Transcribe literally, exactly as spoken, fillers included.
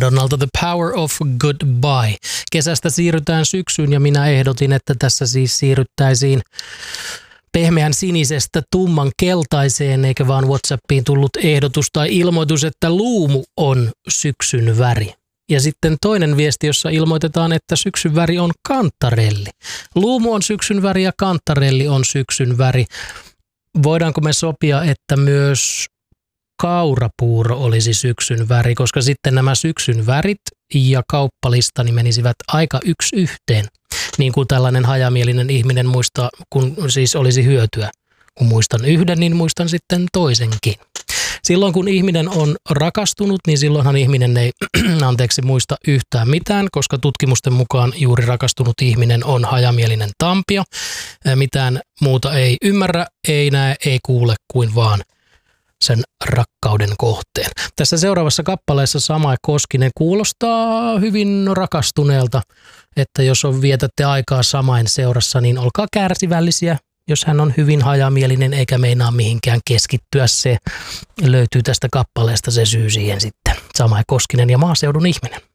Madonnalta The Power of Goodbye. Kesästä siirrytään syksyyn ja minä ehdotin, että tässä siis siirryttäisiin pehmeän sinisestä tumman keltaiseen, eikä vaan WhatsAppiin tullut ehdotus tai ilmoitus, että luumu on syksyn väri. Ja sitten toinen viesti, jossa ilmoitetaan, että syksyn väri on kantarelli. Luumu on syksyn väri ja kantarelli on syksyn väri. Voidaanko me sopia, että myös kaurapuuro olisi syksyn väri, koska sitten nämä syksyn värit ja kauppalistani menisivät aika yksi yhteen. Niin kuin tällainen hajamielinen ihminen muistaa, kun siis olisi hyötyä. Kun muistan yhden, niin muistan sitten toisenkin. Silloin kun ihminen on rakastunut, niin silloinhan ihminen ei anteeksi muista yhtään mitään, koska tutkimusten mukaan juuri rakastunut ihminen on hajamielinen tampio. Mitään muuta ei ymmärrä, ei näe, ei kuule kuin vaan sen rakkauden kohteen. Tässä seuraavassa kappaleessa Samae Koskinen kuulostaa hyvin rakastuneelta, että jos on vietätte aikaa Samaen seurassa, niin olkaa kärsivällisiä. Jos hän on hyvin hajamielinen eikä meinaa mihinkään keskittyä, se löytyy tästä kappaleesta se syy siihen sitten. Samae Koskinen ja maaseudun ihminen.